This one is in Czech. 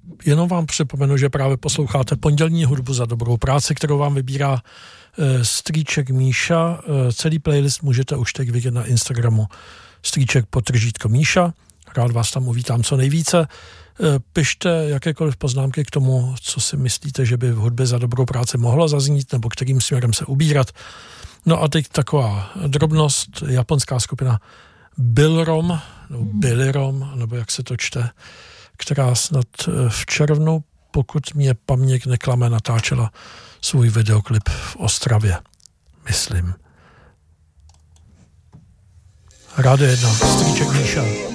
jenom vám připomenu, že právě posloucháte pondělní hudbu za dobrou práci, kterou vám vybírá strýček Míša. Celý playlist můžete už teď vidět na Instagramu strýček_Míša. Rád vás tam uvítám co nejvíce. Pište jakékoliv poznámky k tomu, co si myslíte, že by v hudbě za dobrou práci mohlo zaznít, nebo kterým směrem se ubírat. No a teď taková drobnost, japonská skupina Billrom, nebo Billyrom, nebo jak se to čte, která snad v červnu, pokud mě paměť neklame, natáčela svůj videoklip v Ostravě, myslím. Rádio 1, strýček Míša.